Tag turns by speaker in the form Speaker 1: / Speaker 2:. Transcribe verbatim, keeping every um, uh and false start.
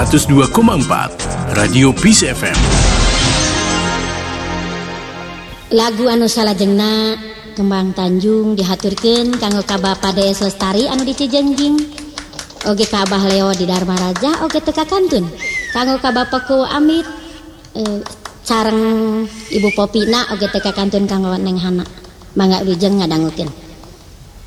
Speaker 1: seratus dua koma empat Radio Peace F M.
Speaker 2: Lagu anu salajengna Kembang Tanjung dihaturkeun kanggo ka Bapa Dees Lestari anu di Cijengjing, oge ka Abah Leo di Dharma Raja, oge teu kakantun kanggo ka Bapakku Amit e, sareng Ibu Popina, oge teu kakantun kanggo Neng Hana. Mangga wilujeng ngadangukeun.